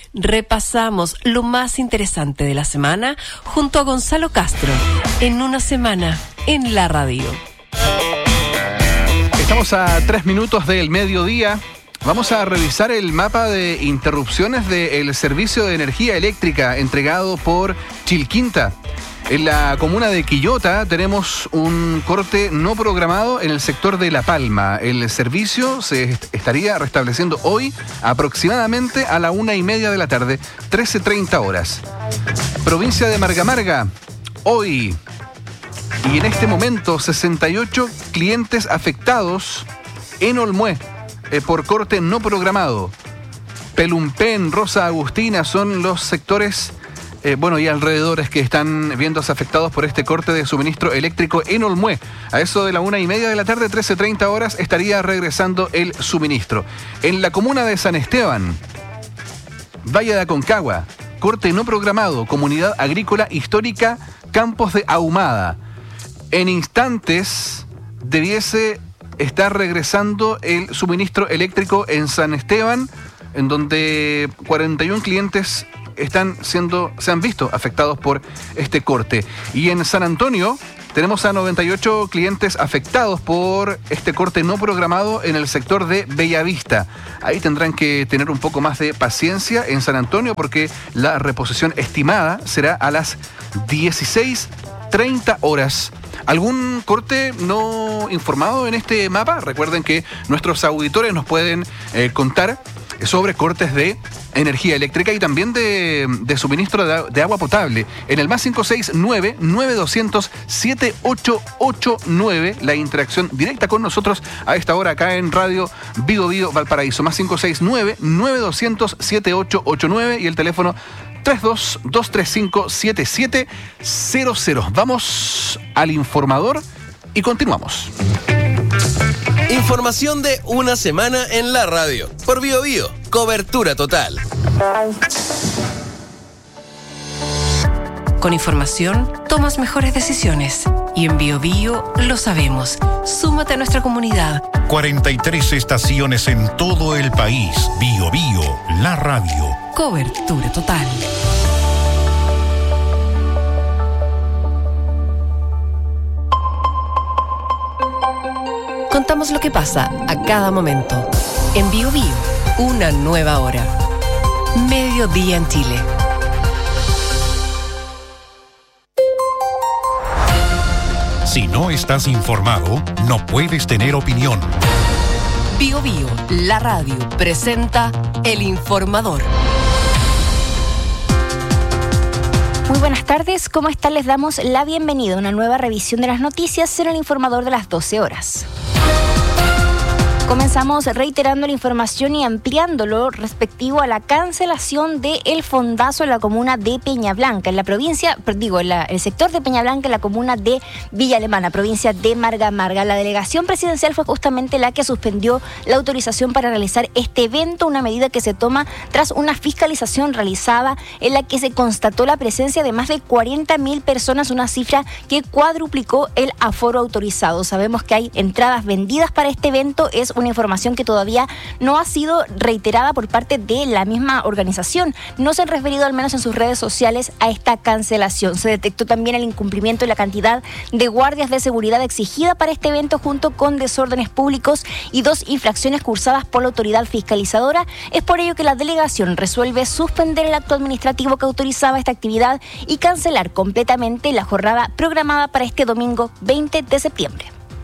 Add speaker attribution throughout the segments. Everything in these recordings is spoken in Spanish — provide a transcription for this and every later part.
Speaker 1: repasamos lo más interesante de la semana junto a Gonzalo Castro en Una Semana en la Radio.
Speaker 2: Estamos a 3 minutos del mediodía. Vamos a revisar el mapa de interrupciones del servicio de energía eléctrica entregado por Chilquinta. En la comuna de Quillota tenemos un corte no programado en el sector de La Palma. El servicio se estaría restableciendo hoy aproximadamente a la 1:30 de la tarde, 13:30 horas. Provincia de Marga Marga, hoy y en este momento 68 clientes afectados en Olmué por corte no programado. Pelumpén, Rosa Agustina son los sectores y alrededores que están viéndose afectados por este corte de suministro eléctrico en Olmué. A eso de la 1:30 de la tarde, 13:30 horas, estaría regresando el suministro. En la comuna de San Esteban, Valle de Aconcagua, corte no programado, comunidad agrícola histórica Campos de Ahumada. En instantes debiese estar regresando el suministro eléctrico en San Esteban, en donde 41 clientes se han visto afectados por este corte. Y en San Antonio tenemos a 98 clientes afectados por este corte no programado en el sector de Bellavista. Ahí tendrán que tener un poco más de paciencia en San Antonio porque la reposición estimada será a las 16:30 horas. ¿Algún corte no informado en este mapa? Recuerden que nuestros auditores nos pueden contar sobre cortes de energía eléctrica y también de suministro de agua potable. En el más 569-9200-7889, la interacción directa con nosotros a esta hora acá en Radio Bío Bío Valparaíso. Más 569-9200-7889 y el teléfono 32-235-7700. Vamos al informador y continuamos.
Speaker 3: Información de Una Semana en la Radio. Por Bío Bío, cobertura total.
Speaker 1: Con información, tomas mejores decisiones. Y en Bío Bío lo sabemos. Súmate a nuestra comunidad.
Speaker 4: 43 estaciones en todo el país. Bío Bío, la radio.
Speaker 1: Cobertura total. Contamos lo que pasa a cada momento. En Bío Bío, una nueva hora. Mediodía en Chile.
Speaker 4: Si no estás informado, no puedes tener opinión.
Speaker 1: Bío Bío, la radio, presenta El Informador.
Speaker 5: Muy buenas tardes, ¿cómo están? Les damos la bienvenida a una nueva revisión de las noticias en El Informador de las 12 horas. Comenzamos reiterando la información y ampliándolo respectivo a la cancelación del fondazo en la comuna de Peña Blanca, en la provincia, el sector de Peña Blanca, en la comuna de Villa Alemana, provincia de Marga Marga. La delegación presidencial fue justamente la que suspendió la autorización para realizar este evento, una medida que se toma tras una fiscalización realizada en la que se constató la presencia de más de 40.000 personas, una cifra que cuadruplicó el aforo autorizado. Sabemos que hay entradas vendidas para este evento, es una información que todavía no ha sido reiterada por parte de la misma organización. No se han referido, al menos en sus redes sociales, a esta cancelación. Se detectó también el incumplimiento de la cantidad de guardias de seguridad exigida para este evento, junto con desórdenes públicos y 2 infracciones cursadas por la autoridad fiscalizadora. Es por ello que la delegación resuelve suspender el acto administrativo que autorizaba esta actividad y cancelar completamente la jornada programada para este domingo 20 de septiembre.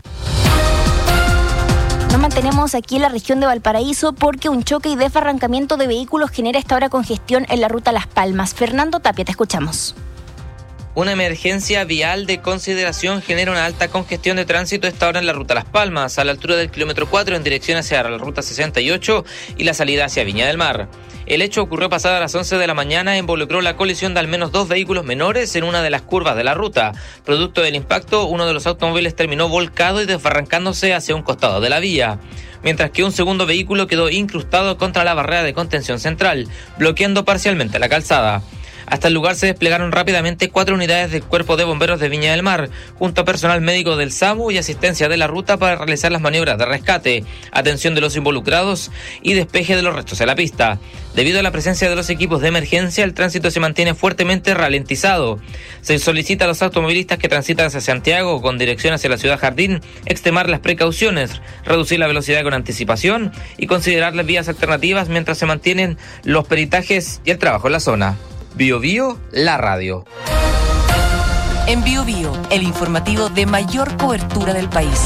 Speaker 5: Nos mantenemos aquí en la región de Valparaíso porque un choque y desbarrancamiento de vehículos genera esta hora congestión en la ruta Las Palmas. Fernando Tapia, te escuchamos.
Speaker 6: Una emergencia vial de consideración genera una alta congestión de tránsito a esta hora en la ruta Las Palmas, a la altura del kilómetro 4 en dirección hacia la ruta 68 y la salida hacia Viña del Mar. El hecho ocurrió pasada las 11 de la mañana e involucró la colisión de al menos 2 vehículos menores en una de las curvas de la ruta. Producto del impacto, uno de los automóviles terminó volcado y desbarrancándose hacia un costado de la vía, mientras que un segundo vehículo quedó incrustado contra la barrera de contención central, bloqueando parcialmente la calzada. Hasta el lugar se desplegaron rápidamente 4 unidades del Cuerpo de Bomberos de Viña del Mar, junto a personal médico del SAMU y asistencia de la ruta para realizar las maniobras de rescate, atención de los involucrados y despeje de los restos de la pista. Debido a la presencia de los equipos de emergencia, el tránsito se mantiene fuertemente ralentizado. Se solicita a los automovilistas que transitan hacia Santiago con dirección hacia la Ciudad Jardín extremar las precauciones, reducir la velocidad con anticipación y considerar las vías alternativas mientras se mantienen los peritajes y el trabajo en la zona. Bio Bio, la radio.
Speaker 1: En Bio Bio, el informativo de mayor cobertura del país.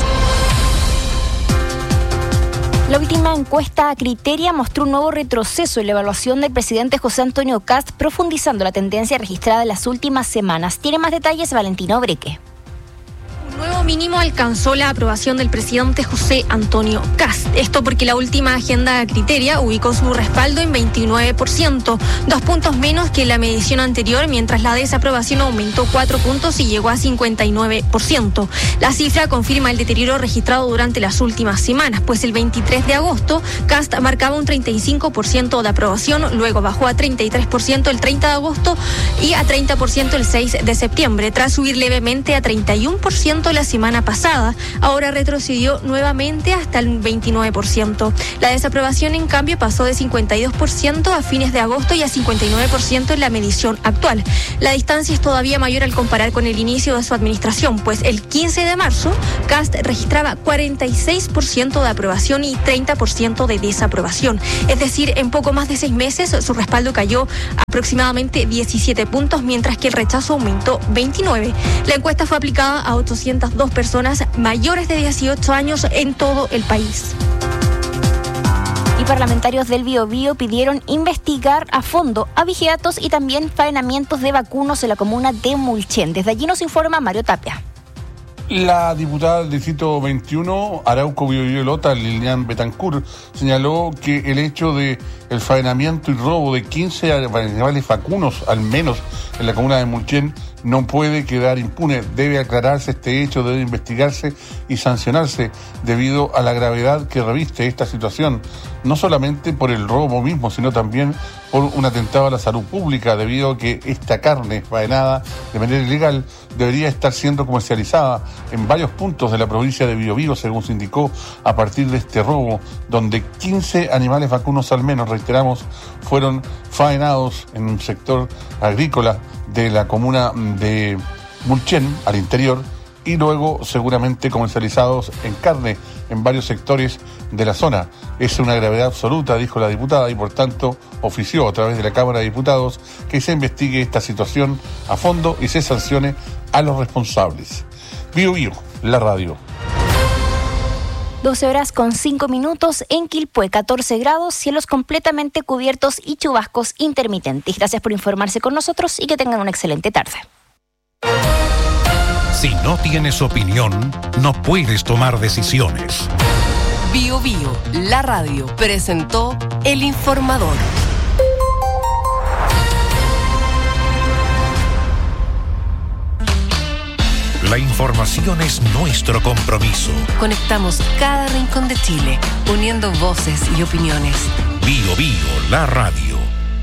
Speaker 5: La última encuesta Criteria mostró un nuevo retroceso en la evaluación del presidente José Antonio Kast, profundizando la tendencia registrada en las últimas semanas. Tiene más detalles Valentina Obreque.
Speaker 7: Nuevo mínimo alcanzó la aprobación del presidente José Antonio Kast. Esto porque la última agenda Criteria ubicó su respaldo en 29%, 2 puntos menos que la medición anterior, mientras la desaprobación aumentó 4 puntos y llegó a 59%. La cifra confirma el deterioro registrado durante las últimas semanas, pues el 23 de agosto Kast marcaba un 35% de aprobación, luego bajó a 33% el 30 de agosto y a 30% el 6 de septiembre, tras subir levemente a 31% la semana pasada. Ahora retrocedió nuevamente hasta el 29%. La desaprobación, en cambio, pasó de 52% a fines de agosto y a 59% en la medición actual. La distancia es todavía mayor al comparar con el inicio de su administración, pues el 15 de marzo Kast registraba 46% de aprobación y 30% de desaprobación. Es decir, en poco más de 6 meses su respaldo cayó aproximadamente 17 puntos, mientras que el rechazo aumentó 29. La encuesta fue aplicada a 802 personas mayores de 18 años en todo el país.
Speaker 5: Y parlamentarios del Biobío pidieron investigar a fondo abigeatos y también faenamientos de vacunos en la comuna de Mulchen. Desde allí nos informa Mario Tapia.
Speaker 8: La diputada del Distrito 21, Arauco Biobío Lota, Lilian Betancourt, señaló que el hecho de el faenamiento y robo de 15 animales vacunos, al menos en la comuna de Mulchen, no puede quedar impune. Debe aclararse este hecho, debe investigarse y sancionarse debido a la gravedad que reviste esta situación, no solamente por el robo mismo, sino también por un atentado a la salud pública, debido a que esta carne faenada de manera ilegal debería estar siendo comercializada en varios puntos de la provincia de Biobío, según se indicó, a partir de este robo, donde 15 animales vacunos al menos, reiteramos, fueron faenados en un sector agrícola de la comuna de Mulchen, al interior, y luego seguramente comercializados en carne en varios sectores de la zona. Es una gravedad absoluta, dijo la diputada, y por tanto ofició a través de la Cámara de Diputados que se investigue esta situación a fondo y se sancione a los responsables. Bio Bio, la radio.
Speaker 5: 12:05 en Quilpué, 14 grados, cielos completamente cubiertos y chubascos intermitentes. Gracias por informarse con nosotros y que tengan una excelente tarde.
Speaker 4: Si no tienes opinión, no puedes tomar decisiones.
Speaker 1: Bio Bio, la radio, presentó El Informador.
Speaker 4: La información es nuestro compromiso.
Speaker 1: Conectamos cada rincón de Chile, uniendo voces y opiniones.
Speaker 4: Bio Bio, la radio.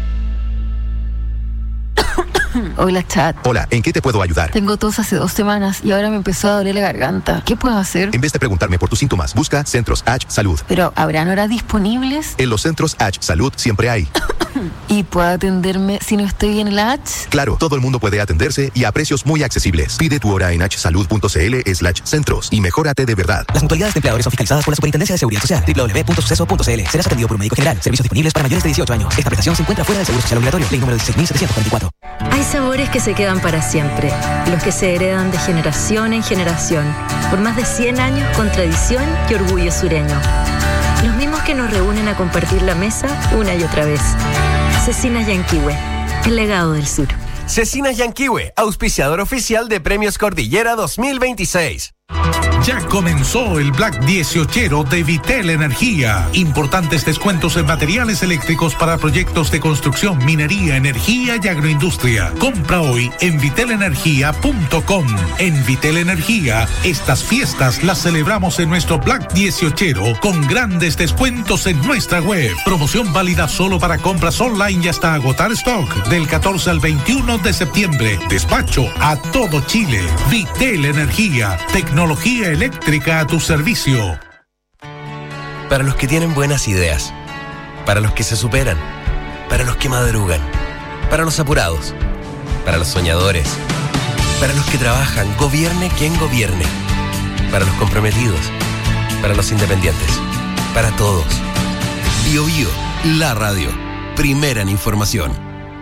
Speaker 9: Hola, chat.
Speaker 10: Hola, ¿en qué te puedo ayudar?
Speaker 9: Tengo tos hace 2 semanas y ahora me empezó a doler la garganta. ¿Qué puedo hacer?
Speaker 10: En vez de preguntarme por tus síntomas, busca Centros H Salud.
Speaker 9: ¿Pero habrán horas disponibles?
Speaker 10: En los Centros H Salud siempre hay.
Speaker 9: ¿Y puedo atenderme si no estoy en la H?
Speaker 10: Claro, todo el mundo puede atenderse y a precios muy accesibles. Pide tu hora en hsalud.cl/centros y mejórate de verdad.
Speaker 11: Las mutualidades de empleadores son fiscalizadas por la Superintendencia de Seguridad Social. www.suceso.cl. Serás atendido por un médico general. Servicios disponibles para mayores de 18 años. Esta prestación se encuentra fuera del Seguro Social Obligatorio. Ley número 16.744.
Speaker 12: Hay sabores que se quedan para siempre, los que se heredan de generación en generación, por más de 100 años con tradición y orgullo sureño. Los mismos que nos reúnen a compartir la mesa una y otra vez. Cecinas Yanquihue, el legado del sur.
Speaker 3: Cecinas Yanquihue, auspiciador oficial de Premios Cordillera 2026.
Speaker 13: Ya comenzó el Black 18 de Vitel Energía. Importantes descuentos en materiales eléctricos para proyectos de construcción, minería, energía y agroindustria. Compra hoy en vitelenergia.com. En Vitel Energía, estas fiestas las celebramos en nuestro Black 18 con grandes descuentos en nuestra web. Promoción válida solo para compras online y hasta agotar stock. Del 14 al 21 de septiembre. Despacho a todo Chile. Vitel Energía. Tecnología eléctrica a tu servicio.
Speaker 3: Para los que tienen buenas ideas, para los que se superan, para los que madrugan, para los apurados, para los soñadores, para los que trabajan, gobierne quien gobierne, para los comprometidos, para los independientes, para todos. Bio Bio, la radio, primera en información.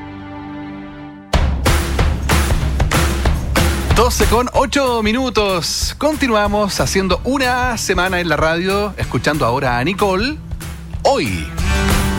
Speaker 2: 12:08. Continuamos haciendo una semana en la radio, escuchando ahora a Nicole. Hoy